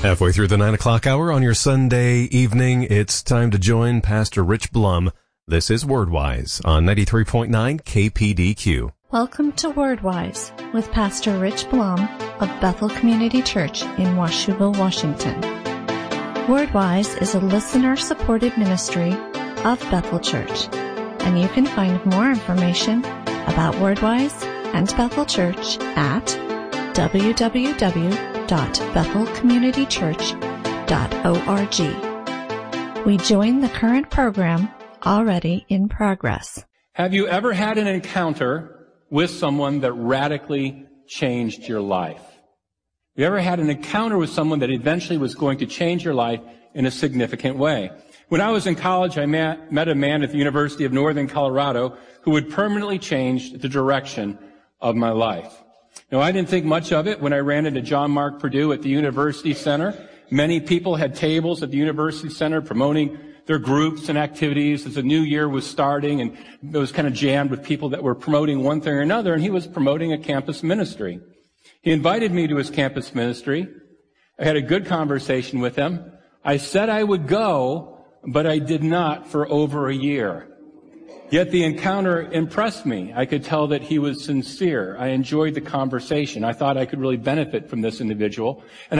Halfway through the 9 o'clock hour on your Sunday evening, it's time to join Pastor Rich Blum. This is WordWise on 93.9 KPDQ. Welcome to WordWise with Pastor Rich Blum of Bethel Community Church in Washougal, Washington. WordWise is a listener-supported ministry of Bethel Church, and you can find more information about WordWise and Bethel Church at www.bethelcommunitychurch.org. We join the current program already in progress. Have you ever had an encounter with someone that radically changed your life? You ever had an encounter with someone that eventually was going to change your life in a significant way? When I was in college, I met a man at the University of Northern Colorado who had permanently changed the direction of my life. Now, I didn't think much of it when I ran into John Mark Purdue at the University Center. Many people had tables at the University Center promoting their groups and activities as the new year was starting, and it was kind of jammed with people that were promoting one thing or another, and he was promoting a campus ministry. He invited me to his campus ministry. I had a good conversation with him. I said I would go, but I did not for over a year. Yet the encounter impressed me. I could tell that he was sincere. I enjoyed the conversation. I thought I could really benefit from this individual. And